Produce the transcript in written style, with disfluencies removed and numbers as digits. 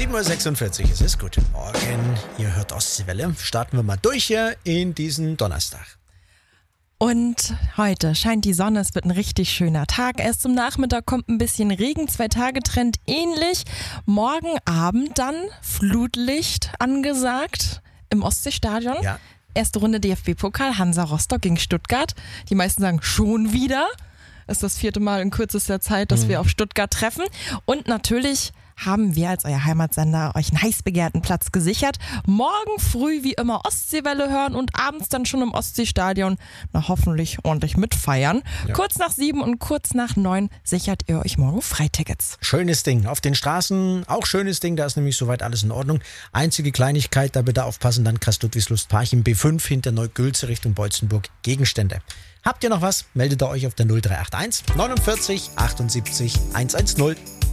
7:46 Uhr, es ist guten Morgen. Ihr hört Ostseewelle. Starten wir mal durch hier in diesen Donnerstag. Und heute scheint die Sonne, es wird ein richtig schöner Tag. Erst zum Nachmittag kommt ein bisschen Regen, 2-Tage-Trend ähnlich. Morgen Abend dann Flutlicht angesagt im Ostseestadion. Ja. Erste Runde DFB-Pokal, Hansa Rostock gegen Stuttgart. Die meisten sagen schon wieder. Das ist das 4. Mal in kürzester Zeit, dass wir auf Stuttgart treffen. Und natürlich haben wir als euer Heimatsender euch einen heiß begehrten Platz gesichert. Morgen früh wie immer Ostseewelle hören und abends dann schon im Ostseestadion hoffentlich ordentlich mitfeiern. Ja. Kurz nach 7 und kurz nach 9 sichert ihr euch morgen Freitickets. Schönes Ding. Auf den Straßen auch schönes Ding, da ist nämlich soweit alles in Ordnung. Einzige Kleinigkeit, da bitte aufpassen, dann Kreis Ludwigslust-Parchim B5 hinter Neugülze Richtung Beutzenburg Gegenstände. Habt ihr noch was? Meldet ihr euch auf der 0381 49 78 110.